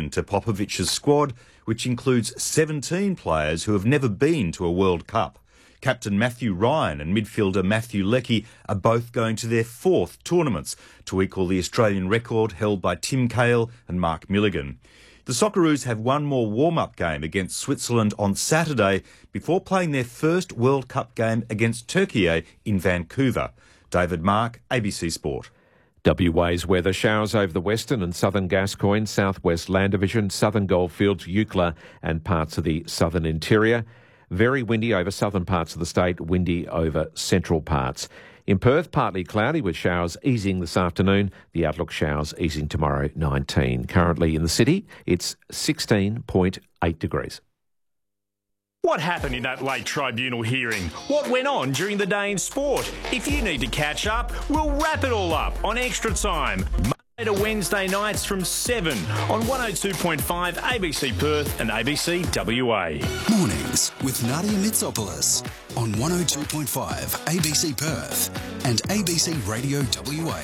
addition to Popovic's squad, which includes 17 players who have never been to a World Cup. Captain Matthew Ryan and midfielder Matthew Leckie are both going to their fourth tournaments to equal the Australian record held by Tim Cahill and Mark Milligan. The Socceroos have one more warm-up game against Switzerland on Saturday before playing their first World Cup game against Turkey in Vancouver. David Mark, ABC Sport. WA's weather: showers over the western and southern Gascoyne, southwest Land Division, southern Goldfields, Eucla and parts of the southern interior. Very windy over southern parts of the state, windy over central parts. In Perth, partly cloudy with showers easing this afternoon. The outlook: showers easing tomorrow, 19. Currently in the city, it's 16.8 degrees. What happened in that late tribunal hearing? What went on during the day in sport? If you need to catch up, we'll wrap it all up on Extra Time. Monday to Wednesday nights from 7 on 102.5 ABC Perth and ABC WA. Mornings with Nadia Mitsopoulos on 102.5 ABC Perth and ABC Radio WA.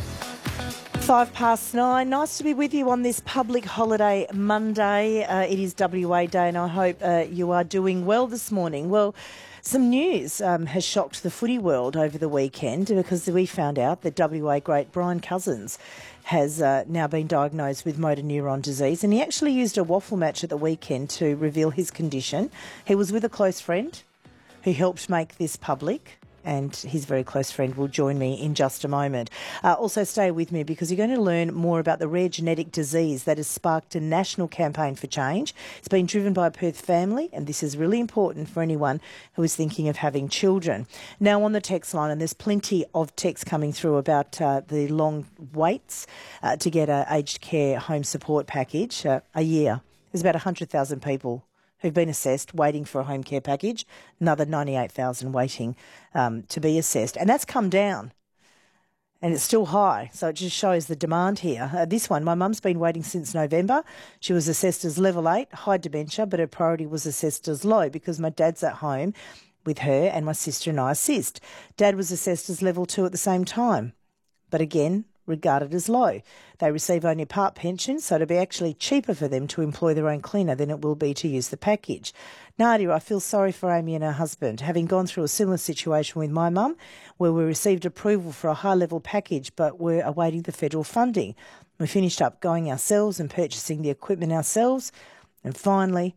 9:05. Nice to be with you on this public holiday Monday. It is WA Day and I hope you are doing well this morning. Well, some news has shocked the footy world over the weekend because we found out that WA great Brian Cousins has now been diagnosed with motor neuron disease, and he actually used a waffle match at the weekend to reveal his condition. He was with a close friend who helped make this public, and his very close friend will join me in just a moment. Also stay with me because you're going to learn more about the rare genetic disease that has sparked a national campaign for change. It's been driven by a Perth family, and this is really important for anyone who is thinking of having children. Now on the text line, and there's plenty of texts coming through about the long waits to get an aged care home support package a year. There's about 100,000 people who've been assessed, waiting for a home care package, another 98,000 waiting to be assessed. And that's come down, and it's still high, so it just shows the demand here. This one, my mum's been waiting since November. She was assessed as level 8, high dementia, but her priority was assessed as low because my dad's at home with her and my sister and I assist. Dad was assessed as level 2 at the same time, but again, regarded as low. They receive only part pension, so it'll be actually cheaper for them to employ their own cleaner than it will be to use the package. Nadia, I feel sorry for Amy and her husband, having gone through a similar situation with my mum, where we received approval for a high-level package but were awaiting the federal funding. We finished up going ourselves and purchasing the equipment ourselves, and finally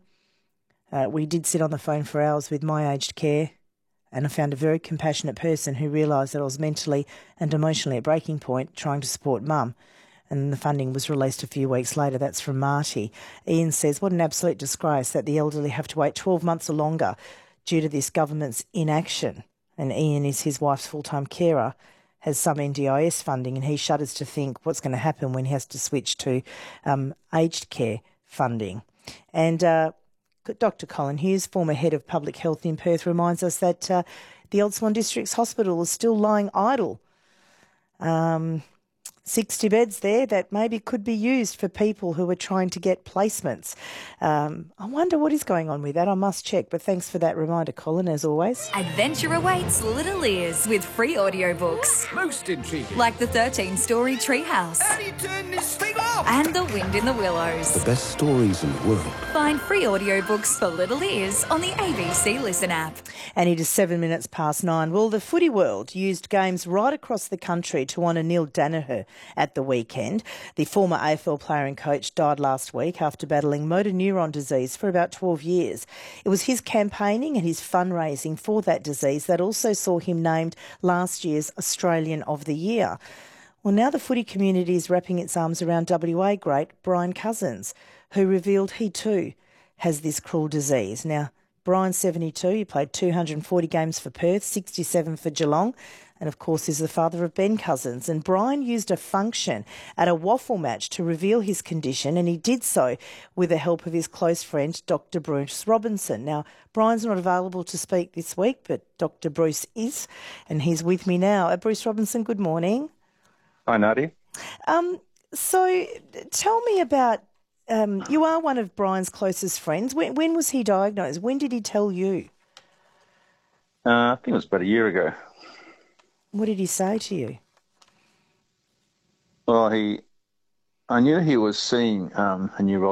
we did sit on the phone for hours with my aged care, and I found a very compassionate person who realised that I was mentally and emotionally at breaking point trying to support mum. And the funding was released a few weeks later. That's from Marty. Ian says, what an absolute disgrace that the elderly have to wait 12 months or longer due to this government's inaction. And Ian is his wife's full-time carer, has some NDIS funding, and he shudders to think what's going to happen when he has to switch to aged care funding. And Dr Colin Hughes, former head of public health in Perth, reminds us that the Old Swan District's hospital is still lying idle. 60 beds there that maybe could be used for people who are trying to get placements. I wonder what is going on with that. I must check, but thanks for that reminder, Colin, as always. Adventure awaits little ears with free audiobooks. Most intriguing. Like the 13-story Treehouse. How do you turn this thing off? And The Wind in the Willows. The best stories in the world. Find free audiobooks for little ears on the ABC Listen app. And it is 9:07. Well, the footy world used games right across the country to honour Neil Daniher at the weekend. The former AFL player and coach died last week after battling motor neuron disease for about 12 years. It was his campaigning and his fundraising for that disease that also saw him named last year's Australian of the Year. Well, now the footy community is wrapping its arms around WA great Brian Cousins, who revealed he too has this cruel disease. Now, Brian's 72, he played 240 games for Perth, 67 for Geelong, and of course is the father of Ben Cousins. And Brian used a function at a waffle match to reveal his condition, and he did so with the help of his close friend, Dr Bruce Robinson. Now, Brian's not available to speak this week, but Dr Bruce is, and he's with me now. Bruce Robinson, good morning. Hi, Nadia. So tell me about, you are one of Brian's closest friends. When was he diagnosed? When did he tell you? I think it was about a year ago. What did he say to you? Well, I knew he was seeing a neurologist